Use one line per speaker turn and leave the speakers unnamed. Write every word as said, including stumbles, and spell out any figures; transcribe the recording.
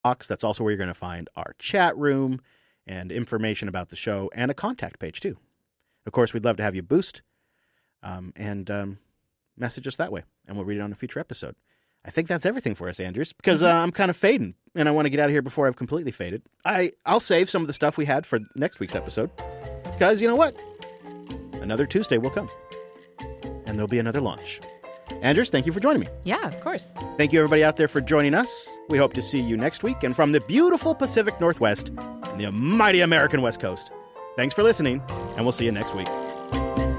box. That's also where you're going to find our chat room and information about the show and a contact page, too. Of course, we'd love to have you boost um, and um, message us that way, and we'll read it on a future episode. I think that's everything for us, Andrews, because uh, I'm kind of fading, and I want to get out of here before I've completely faded. I, I'll save some of the stuff we had for next week's episode, because you know what? Another Tuesday will come, and there'll be another launch. Andrews, thank you for joining me.
Yeah, of course.
Thank you, everybody out there, for joining us. We hope to see you next week, and from the beautiful Pacific Northwest and the mighty American West Coast, thanks for listening, and we'll see you next week.